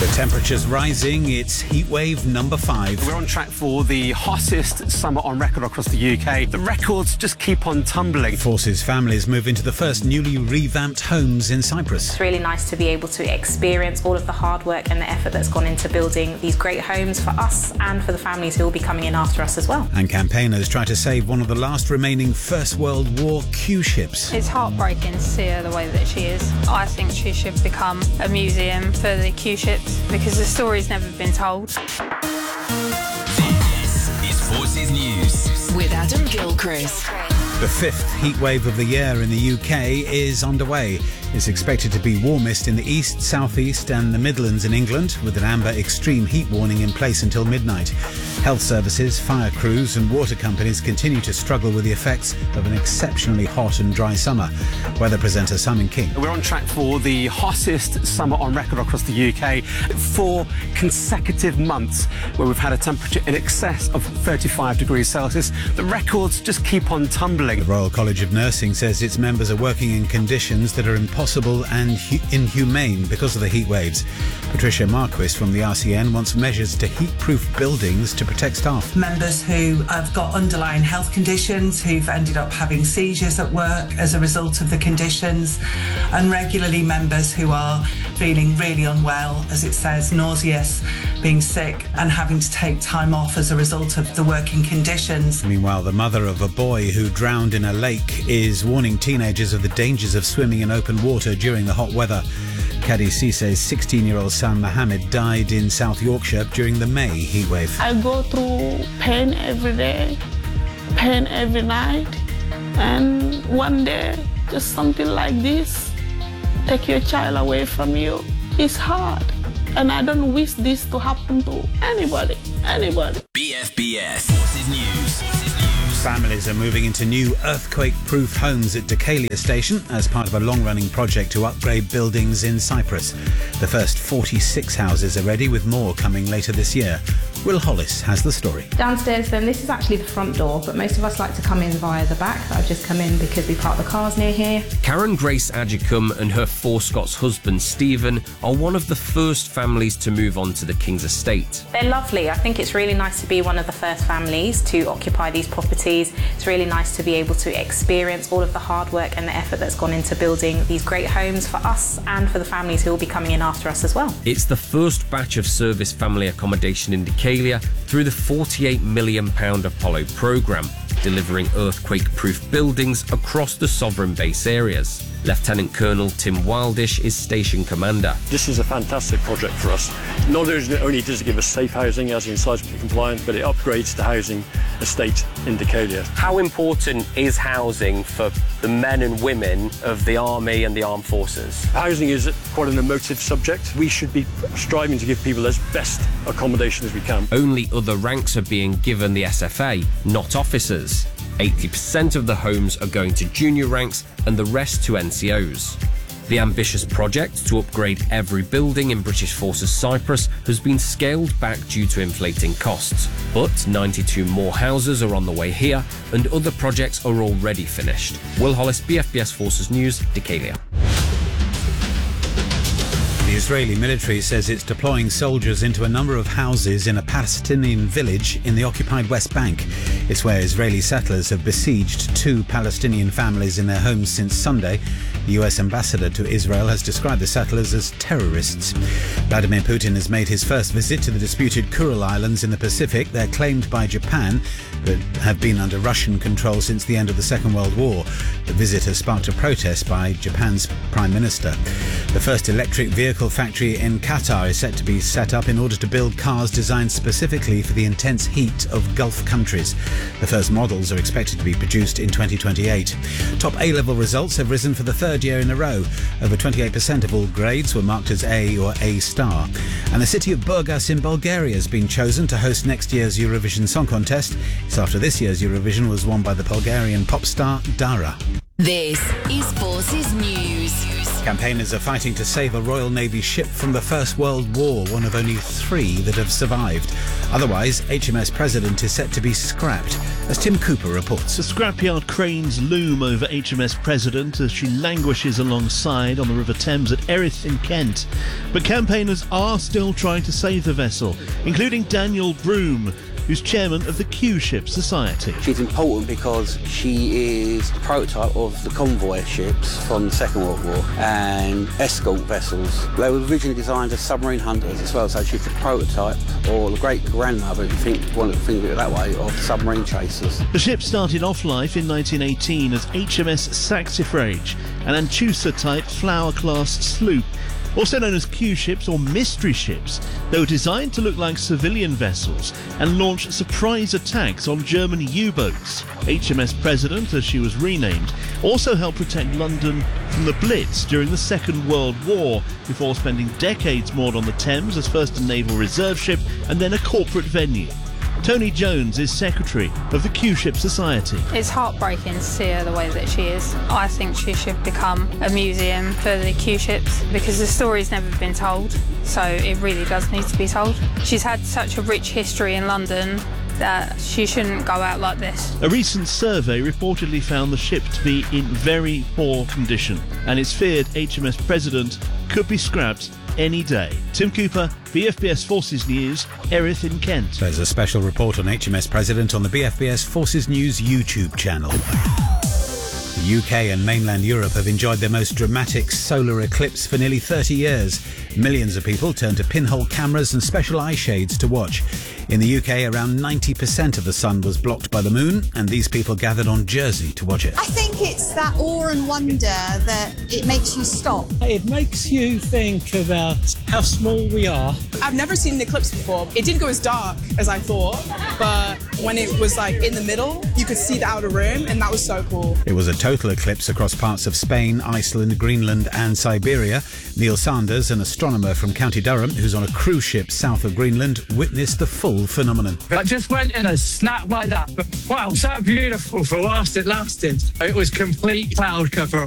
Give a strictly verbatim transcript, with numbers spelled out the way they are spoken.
The temperature's rising. It's heatwave number five. We're on track for the hottest summer on record across the U K. The records just keep on tumbling. Forces families move into the first newly revamped homes in Cyprus. It's really nice to be able to experience all of the hard work and the effort that's gone into building these great homes for us and for the families who will be coming in after us as well. And campaigners try to save one of the last remaining First World War Q ships. It's heartbreaking to see her the way that she is. I think she should become a museum for the Q ships because the story's never been told. This is Forces News with Adam Gilchrist. The fifth heatwave of the year in the U K is underway. It's expected to be warmest in the east, southeast and the Midlands in England, with an amber extreme heat warning in place until midnight. Health services, fire crews and water companies continue to struggle with the effects of an exceptionally hot and dry summer. Weather presenter Simon King. We're on track for the hottest summer on record across the U K. Four consecutive months where we've had a temperature in excess of thirty-five degrees Celsius. The records just keep on tumbling. The Royal College of Nursing says its members are working in conditions that are impossible and hu- inhumane because of the heat waves. Patricia Marquis from the R C N wants measures to heat-proof buildings to protect staff. Members who have got underlying health conditions, who've ended up having seizures at work as a result of the conditions, and regularly members who are feeling really unwell, as it says, nauseous, being sick and having to take time off as a result of the working conditions. Meanwhile, the mother of a boy who drowned in a lake is warning teenagers of the dangers of swimming in open water during the hot weather. Kadi Sisse's sixteen-year-old son Mohammed died in South Yorkshire during the May heatwave. I go through pain every day, pain every night, and one day, just something like this, take your child away from you. It's hard, and I don't wish this to happen to anybody, anybody. B F B S Forces News. Families are moving into new earthquake-proof homes at Decalia Station as part of a long-running project to upgrade buildings in Cyprus. The first forty-six houses are ready, with more coming later this year. Will Hollis has the story. Downstairs then, this is actually the front door, but most of us like to come in via the back. I've just come in because we park the cars near here. Karen Grace Adjicum and her four Scots husband Stephen are one of the first families to move on to the King's estate. They're lovely. I think it's really nice to be one of the first families to occupy these properties. It's really nice to be able to experience all of the hard work and the effort that's gone into building these great homes for us and for the families who will be coming in after us as well. It's the first batch of service family accommodation in Decalia through the forty-eight million pounds Apollo programme, delivering earthquake-proof buildings across the sovereign base areas. Lieutenant Colonel Tim Wildish is station commander. This is a fantastic project for us. Not only does it give us safe housing, as in seismically compliant, but it upgrades the housing estate in Decalia. How important is housing for the men and women of the Army and the Armed Forces? Housing is quite an emotive subject. We should be striving to give people as best accommodation as we can. Only other ranks are being given the S F A, not officers. eighty percent of the homes are going to junior ranks and the rest to N C Os. The ambitious project to upgrade every building in British Forces Cyprus has been scaled back due to inflating costs, but ninety-two more houses are on the way here and other projects are already finished. Will Hollis, B F B S Forces News, Decalia. The Israeli military says it's deploying soldiers into a number of houses in a Palestinian village in the occupied West Bank. It's where Israeli settlers have besieged two Palestinian families in their homes since Sunday. The U S ambassador to Israel has described the settlers as terrorists. Vladimir Putin has made his first visit to the disputed Kuril Islands in the Pacific. They're claimed by Japan, but have been under Russian control since the end of the Second World War. The visit has sparked a protest by Japan's Prime Minister. The first electric vehicle factory in Qatar is set to be set up in order to build cars designed specifically for the intense heat of Gulf countries. The first models are expected to be produced in twenty twenty-eight. Top A-level results have risen for the third year in a row. Over twenty-eight percent of all grades were marked as A or A star. And the city of Burgas in Bulgaria has been chosen to host next year's Eurovision Song Contest. It's after this year's Eurovision was won by the Bulgarian pop star Dara. This is Forces News. Campaigners are fighting to save a Royal Navy ship from the First World War, one of only three that have survived. Otherwise, H M S President is set to be scrapped, as Tim Cooper reports. The scrapyard cranes loom over H M S President as she languishes alongside on the River Thames at Erith in Kent. But campaigners are still trying to save the vessel, including Daniel Broome, who's chairman of the Q-Ship Society. She's important because she is the prototype of the convoy ships from the Second World War and escort vessels. They were originally designed as submarine hunters as well, so she's the prototype, or the great-grandmother, if you think, want to think of it that way, of submarine chasers. The ship started off life in nineteen eighteen as H M S Saxifrage, an Anchusa-type Flower-class sloop. Also known as Q-ships or mystery ships, they were designed to look like civilian vessels and launch surprise attacks on German U-boats. H M S President, as she was renamed, also helped protect London from the Blitz during the Second World War, before spending decades moored on the Thames as first a naval reserve ship and then a corporate venue. Tony Jones is secretary of the Q-Ship Society. It's heartbreaking to see her the way that she is. I think she should become a museum for the Q-ships because the story's never been told, so it really does need to be told. She's had such a rich history in London that she shouldn't go out like this. A recent survey reportedly found the ship to be in very poor condition, and it's feared H M S President could be scrapped any day. Tim Cooper, B F B S Forces News, Erith in Kent. There's a special report on H M S President on the B F B S Forces News YouTube channel. The U K and mainland Europe have enjoyed their most dramatic solar eclipse for nearly thirty years. Millions of people turn to pinhole cameras and special eye shades to watch. In the U K, around ninety percent of the sun was blocked by the moon, and these people gathered on Jersey to watch it. I think it's that awe and wonder that it makes you stop. It makes you think about how small we are. I've never seen an eclipse before. It didn't go as dark as I thought, but when it was like in the middle, you could see the outer rim, and that was so cool. It was a total eclipse across parts of Spain, Iceland, Greenland and Siberia. Neil Sanders, an astronomer from County Durham, who's on a cruise ship south of Greenland, witnessed the full phenomenon. It just went in a snap like that, but wow, so beautiful for whilst it lasted. It was complete cloud cover